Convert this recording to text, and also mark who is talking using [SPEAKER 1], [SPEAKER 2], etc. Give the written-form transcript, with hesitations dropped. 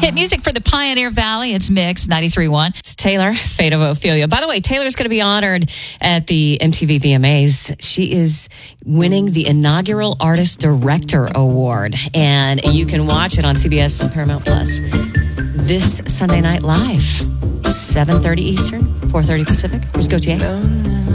[SPEAKER 1] Hit music for the Pioneer Valley. It's Mix 93.1.
[SPEAKER 2] It's Taylor, Fate of Ophelia. By the way, Taylor's going to be honored at the MTV VMAs. She is winning the inaugural Artist Director Award. And you can watch it on CBS and Paramount Plus this Sunday night live. 7:30 Eastern, 4:30 Pacific. Here's Gautier.